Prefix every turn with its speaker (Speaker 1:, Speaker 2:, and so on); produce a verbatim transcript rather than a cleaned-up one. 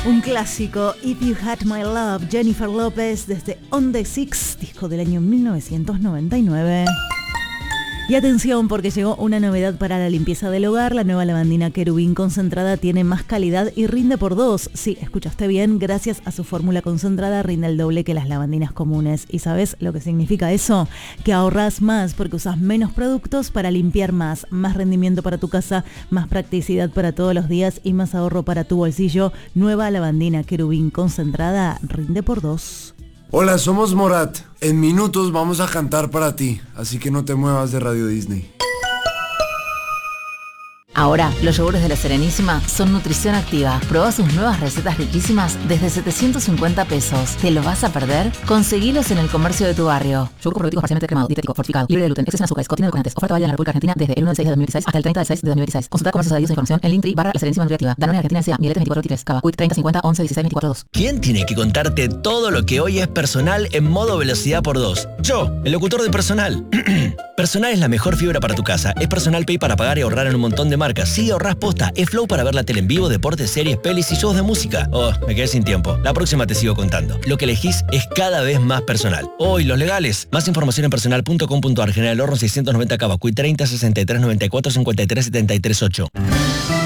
Speaker 1: Un clásico, If You Had My Love, Jennifer Lopez, desde On The Six, disco del año mil novecientos noventa y nueve. Y atención, porque llegó una novedad para la limpieza del hogar. La nueva lavandina Querubín concentrada tiene más calidad y rinde por dos. Sí, escuchaste bien, gracias a su fórmula concentrada rinde el doble que las lavandinas comunes. ¿Y sabes lo que significa eso? Que ahorras más porque usas menos productos para limpiar más. Más rendimiento para tu casa, más practicidad para todos los días y más ahorro para tu bolsillo. Nueva lavandina Querubín concentrada rinde por dos.
Speaker 2: Hola, somos Morat. En minutos vamos a cantar para ti, así que no te muevas de Radio Disney.
Speaker 3: Ahora, los yogures de La Serenísima son nutrición activa. Probá sus nuevas recetas riquísimas desde setecientos cincuenta pesos. ¿Te lo vas a perder? Conseguilos en el comercio de tu barrio. Yogur probiótico parcialmente cremado, dietético, fortificado, libre de gluten, exceso en azúcares, contiene edulcorantes. Oferta válida en la República Argentina desde el uno del seis de dos mil dieciséis hasta el treinta del seis de dos mil dieciséis. Consulta comercios adheridos e información en Linktree barra La Serenísima Nutriactiva. Danone Argentina S A, Mieletes veinticuatro veintitrés, Cava, Quick treinta cincuenta once dieciséis veinticuatro dos.
Speaker 4: ¿Quién tiene que contarte todo lo que hoy es personal en modo velocidad por dos? Yo, el locutor de Personal. Personal es la mejor fibra para tu casa. Es Personal Pay para pagar y ahorrar en un montón de marcas. Sí, ahorrás posta. Es Flow para ver la tele en vivo, deportes, series, pelis y shows de música. Oh, me quedé sin tiempo. La próxima te sigo contando. Lo que elegís es cada vez más personal. Oh, y los legales. Más información en personal punto com punto ar. General Horno seiscientos noventa Cava, Quick treinta sesenta y tres noventa y cuatro cincuenta y tres setenta y tres ocho.